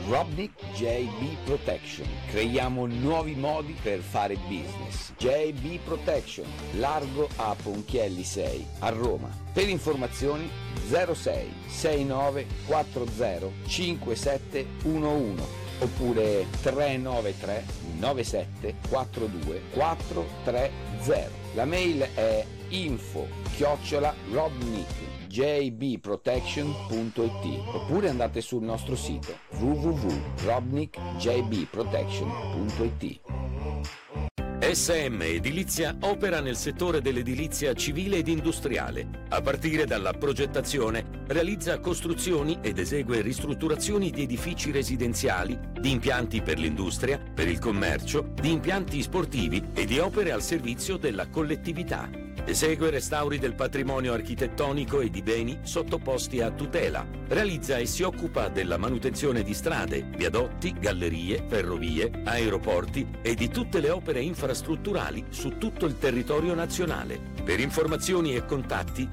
Robnik JB Protection. Creiamo nuovi modi per fare business. JB Protection, largo a Ponchielli 6 a Roma. Per informazioni 06 69 40 5711 oppure 393 97 42 430. La mail è info@robnikjbprotection.it oppure andate sul nostro sito www.robnikjbprotection.it. SM Edilizia opera nel settore dell'edilizia civile ed industriale. A partire dalla progettazione, realizza costruzioni ed esegue ristrutturazioni di edifici residenziali, di impianti per l'industria, per il commercio, di impianti sportivi e di opere al servizio della collettività. Esegue restauri del patrimonio architettonico e di beni sottoposti a tutela. Realizza e si occupa della manutenzione di strade, viadotti, gallerie, ferrovie, aeroporti e di tutte le opere infrastrutturali su tutto il territorio nazionale. Per informazioni e contatti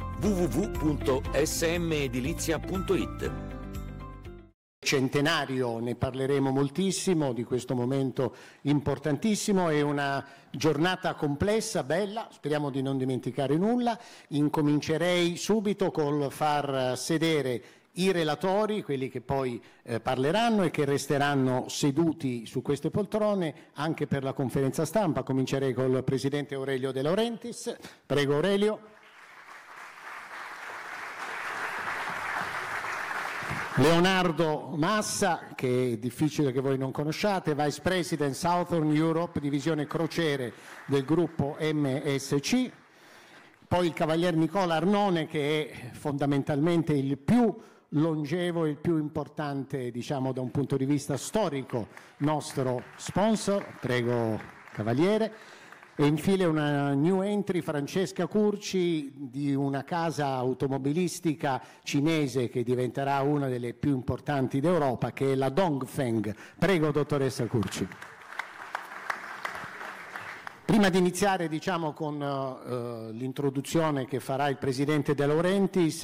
www.smedilizia.it. Centenario, ne parleremo moltissimo di questo momento importantissimo, è una giornata complessa, bella, speriamo di non dimenticare nulla. Incomincerei subito col far sedere i relatori, quelli che poi parleranno e che resteranno seduti su queste poltrone anche per la conferenza stampa. Comincerei col Presidente Aurelio De Laurentiis. Prego Aurelio. Leonardo Massa, che è difficile che voi non conosciate, Vice President Southern Europe, divisione crociere del gruppo MSC. Poi il Cavalier Nicola Arnone, che è fondamentalmente il più longevo e il più importante, diciamo, da un punto di vista storico, nostro sponsor. Prego, Cavaliere. E infine una new entry, Francesca Curci, di una casa automobilistica cinese che diventerà una delle più importanti d'Europa, che è la Dongfeng. Prego, dottoressa Curci. Prima di iniziare, diciamo, con l'introduzione che farà il Presidente De Laurentiis,